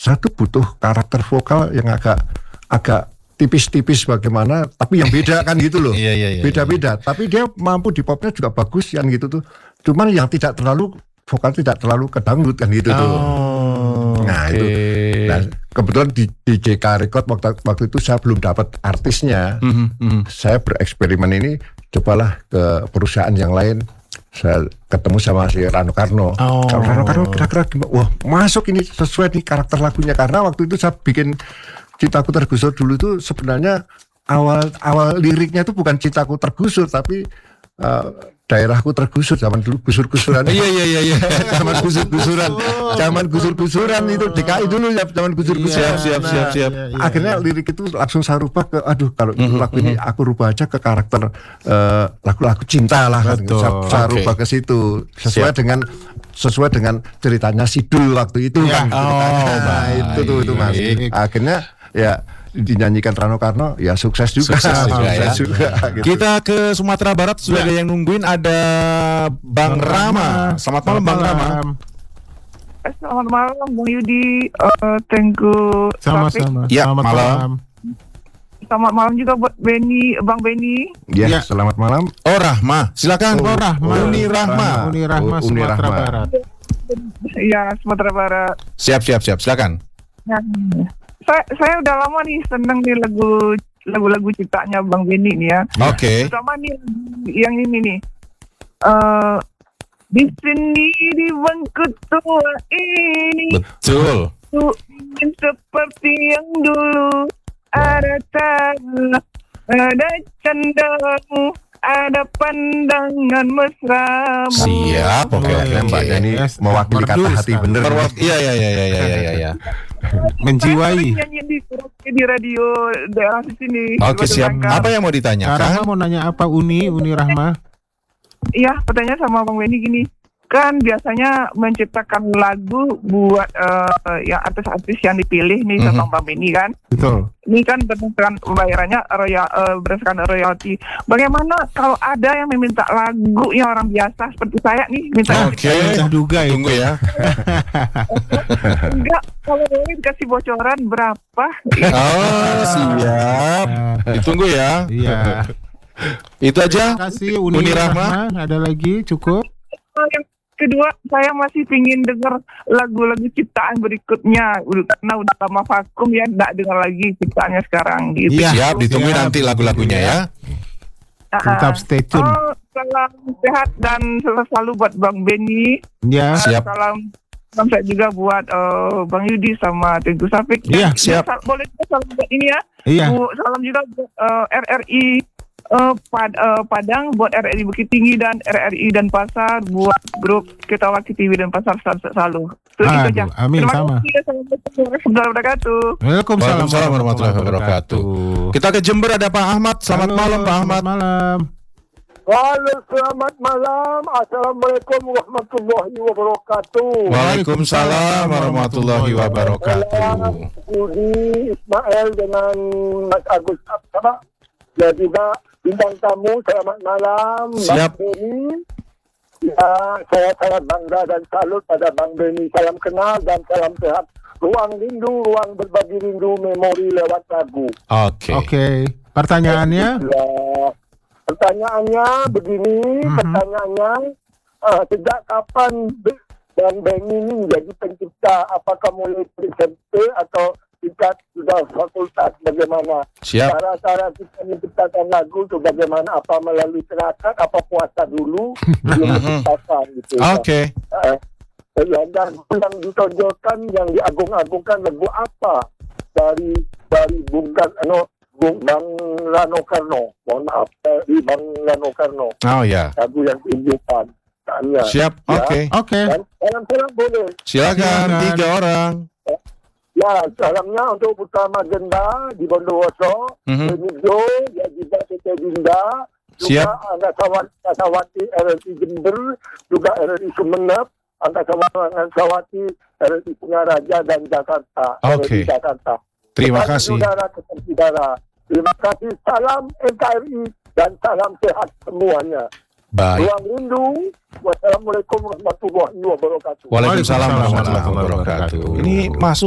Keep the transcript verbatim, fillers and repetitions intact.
saya tuh butuh karakter vokal yang agak agak tipis-tipis bagaimana, tapi yang beda kan gitu loh. Iya, iya, iya, beda-beda. Iya. Tapi dia mampu di popnya juga bagus kan gitu tuh. Cuman yang tidak terlalu vokal tidak terlalu ke dangdut kan gitu oh, tuh. Nah okay. itu. Nah kebetulan di, di J K Record waktu waktu itu saya belum dapat artisnya. Mm-hmm, mm-hmm. Saya bereksperimen ini, cobalah ke perusahaan yang lain. Saya ketemu sama si Rano Karno. Oh. Rano Karno kira-kira gimana? Wah masuk ini sesuai nih karakter lagunya, karena waktu itu saya bikin Cintaku Tergusur dulu itu sebenarnya awal awal liriknya itu bukan cintaku tergusur, tapi uh, daerahku tergusur, zaman dulu gusur-gusuran. Iya iya iya iya. Zaman gusur-gusuran. Zaman gusur-gusuran itu D K I dulu ya, zaman gusur-gusuran. Siap siap siap siap. Akhirnya lirik itu langsung saya rubah ke aduh kalau mm-hmm. lagu ini aku rubah aja ke karakter uh, lagu-lagu cinta lah kan. Saya, saya okay. rubah ke situ sesuai siap. dengan sesuai dengan ceritanya Sidul waktu itu ya. kan. Oh, nah, itu tuh itu Mas. Akhirnya ya dinyanyikan Rano Karno, ya sukses juga. Sukses juga, sukses ya. juga gitu. Kita ke Sumatera Barat, sudah ya. ada yang nungguin, ada Bang, Bang Rama. Selamat malam Bang Rama. Selamat malam Bang Yudi, uh, thank you. Sama-sama. Ya, selamat malam. malam. Selamat malam juga buat Benny, Bang Benny. Ya, ya, selamat malam. Oh Rahma, silakan. Oh, Rahma. Uni Rahma. Uni Rahma, Uni Sumatera Rahma. Barat. Ya, Sumatera Barat. Siap, siap, siap. Silakan. Ya. Saya, saya udah lama nih seneng nih lagu lagu-lagu ciptanya Bang Benny nih ya. Oke. Okay. Terutama nih yang ini nih. Uh, di sini di bangku tua ini. Betul. Ku ingin seperti yang dulu. Ada tanah, ada candamu, ada pandangan mesra. Siap, oke, okay, okay. Mbak Yani mewakili kata hati bener. Perwak- iya, iya, iya, iya, iya, iya. Menjiwai. Nyanyi di, di radio daerah sini. Oke, okay, siap. Bangka. Apa yang mau ditanyakan? Rahma mau nanya apa? Uni, Uni Rahma? Iya, pertanyaan sama Bang Benny gini. Kan biasanya menciptakan lagu buat uh, yang artis-artis yang dipilih nih mm-hmm. sama Bang Benny kan. Betul. Ini kan berdasarkan pembayarannya royal, uh, berdasarkan royalti. Bagaimana kalau ada yang meminta lagu yang orang biasa seperti saya nih minta? Oke, okay. duga tunggu ya. Enggak, kalau boleh dikasih bocoran berapa? Oh, siap. Ditunggu ya. Iya. Itu aja. Terima kasih Uni, Uni Rahma. Rahma. Ada lagi cukup? Yang kedua, saya masih pingin dengar lagu-lagu ciptaan berikutnya karena udah lama vakum ya, nggak dengar lagi ciptaannya sekarang gitu. Iya, siap, ditunggu siap. Nanti lagu-lagunya ya. Uh, Tetap stay tune. Oh, salam sehat dan selalu buat Bang Benny. Ya, uh, siap. Salam salam saya juga buat uh, Bang Yudi sama Tengku Safik. Iya, siap. Ya, boleh juga salam buat ini ya. Iya. Bu, salam juga buat uh, R R I Uh, pad, uh, Padang, buat R R I Bukit Tinggi dan R R I dan Pasar, buat grup Ketawa T V dan Pasar selalu. Terus Aduh, itu aja. amin. Terima Sama. kasih. Assalamualaikum warahmatullahi wabarakatuh. Waalaikumsalam warahmatullahi wabarakatuh. Kita ke Jember, ada Pak Ahmad. Selamat Halo, malam Pak Ahmad. Selamat malam. Halo, selamat malam. Assalamualaikum warahmatullahi wabarakatuh. Waalaikumsalam warahmatullahi wabarakatuh. Budi Ismail dengan Mas Agus Absara dan juga bintang tamu, selamat malam. Siap. Bang Benny. Ya, saya sangat bangga dan salut pada Bang Benny. Salam kenal dan salam sehat. Ruang rindu, ruang berbagi rindu, memori lewat lagu. Oke. Okay. Oke. Okay. Pertanyaannya? Ya, pertanyaannya begini. Mm-hmm. Pertanyaannya, uh, sejak kapan Bang Benny ini menjadi pencipta? Apakah mulai dari S M P atau tingkat sudah fakultas, bagaimana? Siap. Cara-cara kita menciptakan lagu itu bagaimana? Apa melalui terakan, apa puasa dulu belum menciptakan gitu. Oke. Okay. Uh, ya, dan yang ditonjolkan, yang diagung-agungkan lagu apa dari dari Bung Karno, Bung Bang Rano Karno. Mohon maaf, dari Bang Rano Karno. Oh ya. Lagu yang tunjukkan. Ya. Siap. Oke. Ya. Oke. Okay. Salam-salam boleh. Silakan tiga orang. Ya, salamnya untuk Putra Magenda di Bondowoso, mm-hmm. Benigdo, ya juga Tete Dinda, juga Angkasawati R R I Jember, juga R R I Sumeneb, Angkasawati R R I Singaraja dan Jakarta. Oke. Okay. Jakarta. Terima Kepada kasih. Saudara saudara. Terima kasih. Salam N K R I dan salam sehat semuanya. Baik. Ruang rindu. Wassalamualaikum warahmatullahi wabarakatuh. Waalaikumsalam warahmatullahi wabarakatuh. Ini masuk